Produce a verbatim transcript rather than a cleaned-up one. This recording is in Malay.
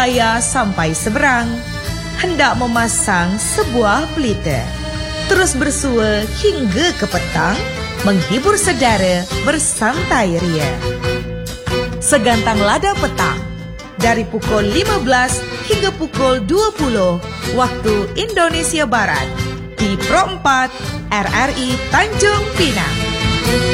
daya sampai seberang, hendak memasang sebuah pelita. Terus bersua hingga ke petang, menghibur saudara bersantai ria. Segantang lada petang, dari pukul lima belas hingga pukul dua puluh waktu Indonesia Barat di Pro empat R R I Tanjung Pinang.